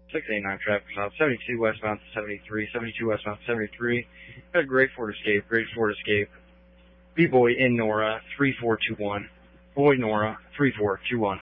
689 traffic stop, 72 westbound to 73, 72 westbound to 73. Got a Great Ford Escape. B-Boy in Nora, 3421. Boy Nora, 3421.